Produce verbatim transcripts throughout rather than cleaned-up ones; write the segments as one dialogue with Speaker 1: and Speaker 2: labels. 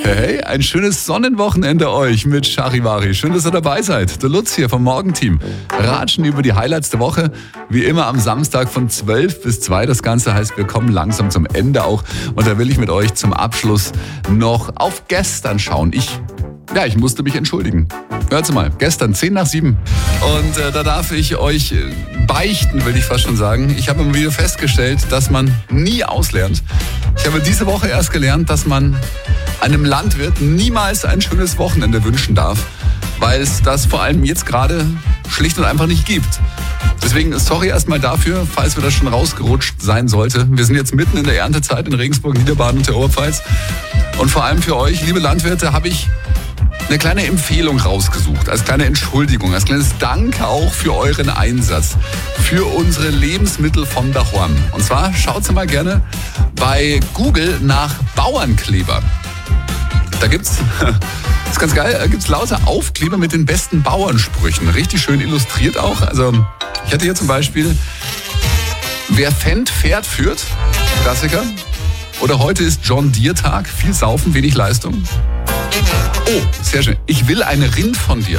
Speaker 1: Hey, ein schönes Sonnenwochenende euch mit Charivari. Schön, dass ihr dabei seid. Der Lutz hier vom Morgenteam. Ratschen über die Highlights der Woche. Wie immer am Samstag von zwölf bis zwei. Das Ganze heißt, wir kommen langsam zum Ende auch. Und da will ich mit euch zum Abschluss noch auf gestern schauen. Ich, ja, ich musste mich entschuldigen. Hört's mal, gestern zehn nach sieben. Und äh, da darf ich euch beichten, will ich fast schon sagen. Ich habe immer wieder festgestellt, dass man nie auslernt. Ich habe diese Woche erst gelernt, dass man einem Landwirt niemals ein schönes Wochenende wünschen darf, weil es das vor allem jetzt gerade schlicht und einfach nicht gibt. Deswegen sorry erstmal dafür, falls wir das schon rausgerutscht sein sollte. Wir sind jetzt mitten in der Erntezeit in Regensburg, Niederbaden und der Oberpfalz. Und vor allem für euch, liebe Landwirte, habe ich eine kleine Empfehlung rausgesucht, als kleine Entschuldigung, als kleines Dank auch für euren Einsatz, für unsere Lebensmittel von daheim. Und zwar schaut mal gerne bei Google nach Bauernkleber. Da gibt's, das ist ganz geil, da gibt's lauter Aufkleber mit den besten Bauernsprüchen. Richtig schön illustriert auch. Also ich hatte hier zum Beispiel, wer fährt, fährt, führt. Klassiker. Oder heute ist John Deere Tag. Viel Saufen, wenig Leistung. Oh, sehr schön. Ich will eine Rind von dir.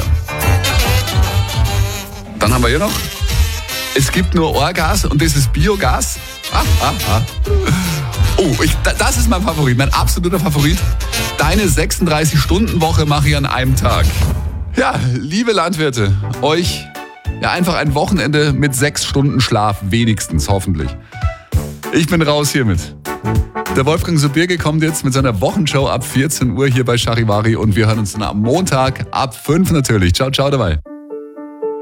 Speaker 1: Dann haben wir hier noch, es gibt nur Orgas und das ist Biogas. Ah, ah, ah. Oh, ich, das ist mein Favorit, mein absoluter Favorit. Deine sechsunddreißig-Stunden-Woche mache ich an einem Tag. Ja, liebe Landwirte, euch ja einfach ein Wochenende mit sechs Stunden Schlaf, wenigstens, hoffentlich. Ich bin raus hiermit. Der Wolfgang Subirge kommt jetzt mit seiner Wochenshow ab vierzehn Uhr hier bei Charivari und wir hören uns dann am Montag ab fünf natürlich. Ciao, ciao dabei.